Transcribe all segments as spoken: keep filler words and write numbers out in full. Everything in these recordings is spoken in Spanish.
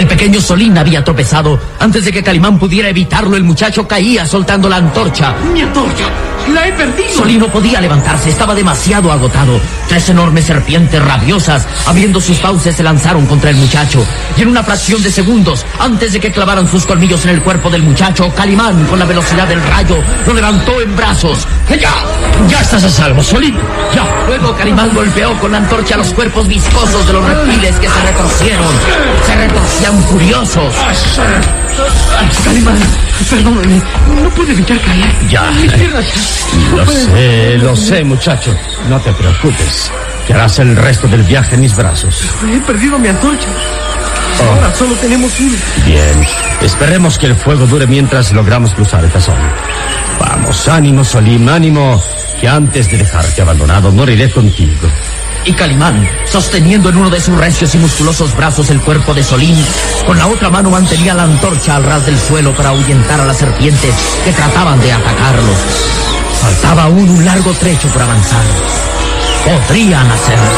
El pequeño Solín había tropezado. Antes de que Calimán pudiera evitarlo, el muchacho caía soltando la antorcha. ¡Mi antorcha! ¡La he perdido! Solín no podía levantarse, estaba demasiado agotado. Tres enormes serpientes rabiosas, abriendo sus fauces, se lanzaron contra el muchacho. Y en una fracción de segundos, antes de que clavaran sus colmillos en el cuerpo del muchacho, Calimán, con la velocidad del rayo, lo levantó en brazos. ¡Ya! ¡Ya estás a salvo, Solín! ¡Ya! Luego Calimán golpeó con la antorcha los cuerpos viscosos de los reptiles que se retorcieron. Se retorcían furiosos. Calimán, perdóname, no puedo evitar caer. Ya. Mis piernas. Lo sé, lo sé, muchacho. No te preocupes. Que harás el resto del viaje en mis brazos. He perdido mi antorcha. Oh. Ahora solo tenemos una. Bien. Esperemos que el fuego dure mientras logramos cruzar esta zona. Vamos, ánimo, Solín, ánimo. Que antes de dejarte abandonado, moriré contigo. Y Calimán, sosteniendo en uno de sus recios y musculosos brazos el cuerpo de Solín, con la otra mano mantenía la antorcha al ras del suelo para ahuyentar a las serpientes que trataban de atacarlos. Faltaba aún un largo trecho por avanzar. Podrían hacerlo.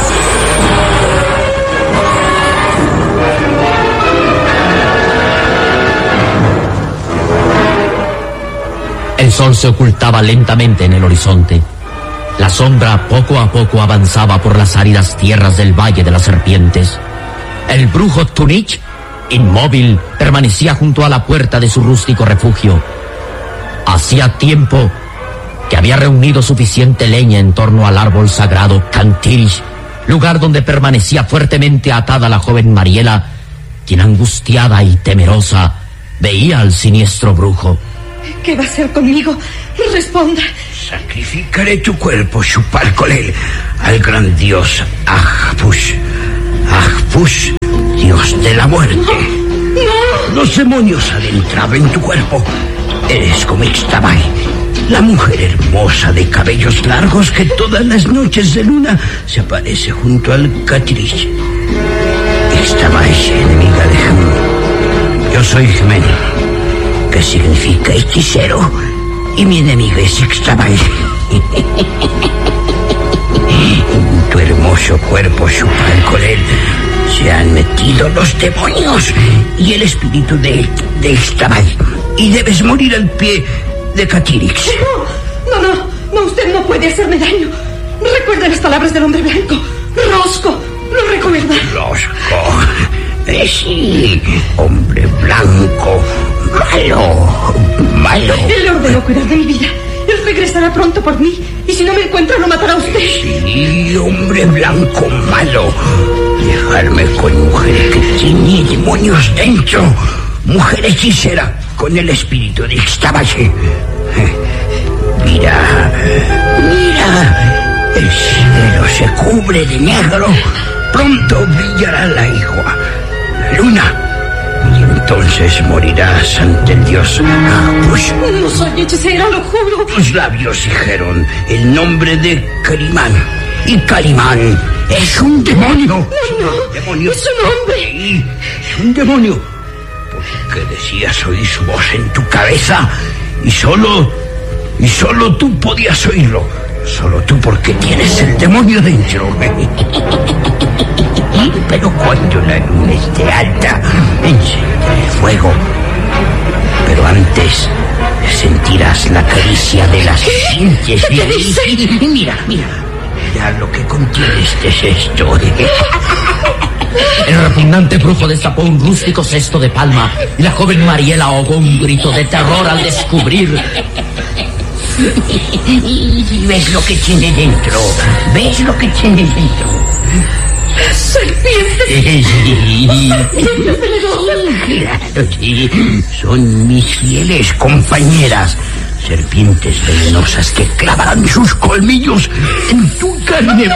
El sol se ocultaba lentamente en el horizonte. La sombra poco a poco avanzaba por las áridas tierras del Valle de las Serpientes. El brujo Tunich, inmóvil, permanecía junto a la puerta de su rústico refugio. Hacía tiempo que había reunido suficiente leña en torno al árbol sagrado Cantirish, lugar donde permanecía fuertemente atada la joven Mariela, quien angustiada y temerosa veía al siniestro brujo. ¿Qué va a hacer conmigo? Responda. Sacrificaré tu cuerpo, Xupalcolel, al gran dios Ajpush. Ajpush, dios de la muerte. No, no. Los demonios han entrado en tu cuerpo. Eres como Ixtabay, la mujer hermosa de cabellos largos que todas las noches de luna se aparece junto al Catirish. Ixtabay, enemiga de Jem. Yo soy Gemen, que significa hechicero, y mi enemigo es Ixtabay. En tu hermoso cuerpo, Xupalcolel, se han metido los demonios y el espíritu de, de Ixtabay, y debes morir al pie de Catirix. No, no, no, no, usted no puede hacerme daño. Recuerda las palabras del hombre blanco. Rosco, ¿lo recuerda? Rosco, eh, sí, hombre blanco, malo, malo. Él le ordenó cuidar de mi vida. Él regresará pronto por mí, y si no me encuentra, lo matará usted. Sí, hombre blanco, malo. Dejarme con mujer que tiene demonios dentro. Mujer hechicera con el espíritu de Ixtabay. Mira, mira, el cielo se cubre de negro. Pronto brillará la igua, la luna, y entonces morirás ante el dios Ajpush. No soy hechicera, lo juro. Tus labios dijeron el nombre de Calimán, y Calimán es un demonio. No, no, demonio. Es un hombre. Sí, es un demonio. Porque decías oír su voz en tu cabeza, y solo, y solo tú podías oírlo. Solo tú, porque tienes el demonio dentro. Pero cuando la luna esté alta, encenderé fuego. Pero antes sentirás la caricia de las serpientes. ¿Qué dice? Y mira, mira, mira lo que contiene este cesto. El repugnante brujo destapó un rústico cesto de palma y la joven Mariela ahogó un grito de terror al descubrir. ¿Ves lo que tiene dentro? ¿Ves lo que tiene dentro? ¡Serpientes! ¡Serpientes venenosas! Claro, sí. Son mis fieles compañeras. Serpientes venenosas que clavarán sus colmillos en tu carne.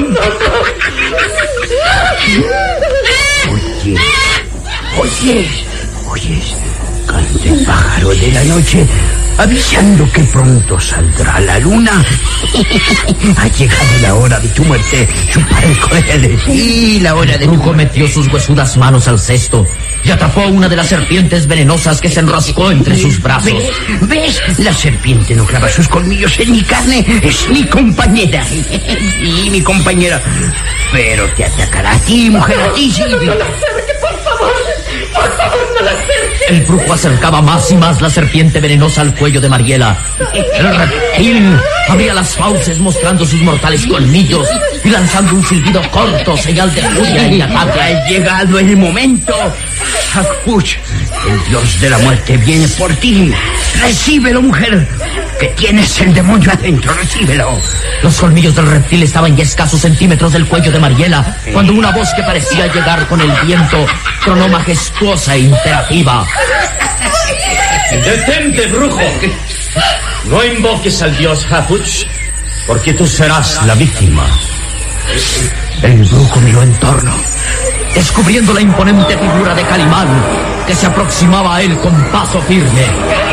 Oye, oyes, oyes, canta el pájaro de la noche, avisando que pronto saldrá la luna. Ha llegado la hora de tu muerte, Xupalcolel. Sí, la hora de El tu brujo muerte. metió sus huesudas manos al cesto y atrapó a una de las serpientes venenosas que se enroscó entre sus brazos. ¿Ves? ¿Ves? La serpiente no clava sus colmillos en mi carne, es mi compañera. Sí, mi compañera. Pero te atacará a ti, mujer, a ti, sí. No, no, no, no, por favor. Por favor, no la acerques. El brujo acercaba más y más la serpiente venenosa al cuello de Mariela. El reptil abría las fauces mostrando sus mortales colmillos y lanzando un silbido corto, señal de furia y ataque. Ha llegado el momento. Hakuch, el dios de la muerte viene por ti. Recíbelo, mujer, que tienes el demonio adentro, recíbelo. Los colmillos del reptil estaban ya escasos centímetros del cuello de Mariela, cuando una voz que parecía llegar con el viento tronó majestuosa e imperativa. ¡Detente, brujo! No invoques al dios Hakuch, porque tú serás la víctima. El brujo miró en torno, descubriendo la imponente figura de Calimán, que se aproximaba a él con paso firme.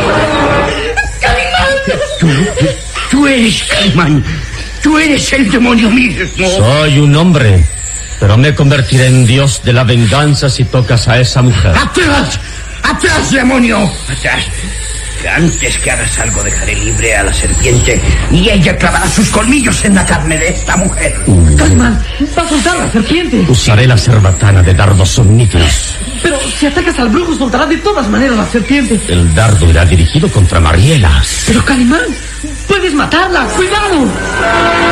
Tú, tú eres Calimán. Tú eres el demonio mismo. Soy un hombre, pero me convertiré en dios de la venganza si tocas a esa mujer. ¡Atrás! ¡Atrás, demonio! ¡Atrás! Que antes que hagas algo dejaré libre a la serpiente y ella clavará sus colmillos en la carne de esta mujer. Calimán, va a soltar la serpiente. Usaré la cerbatana de dardos somníferos. Pero si atacas al brujo, soltará de todas maneras la serpiente. El dardo irá dirigido contra Mariela. Pero Calimán, puedes matarla. ¡Cuidado!